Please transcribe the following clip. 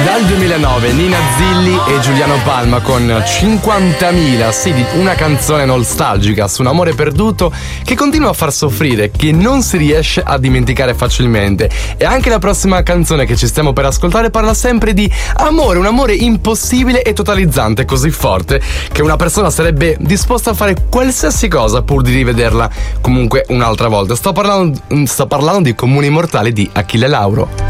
Dal 2009 Nina Zilli e Giuliano Palma con 50.000, sì, di una canzone nostalgica su un amore perduto che continua a far soffrire, che non si riesce a dimenticare facilmente. E anche la prossima canzone che ci stiamo per ascoltare parla sempre di amore, un amore impossibile e totalizzante, così forte che una persona sarebbe disposta a fare qualsiasi cosa pur di rivederla comunque un'altra volta. Sto parlando di Comuni Mortali di Achille Lauro.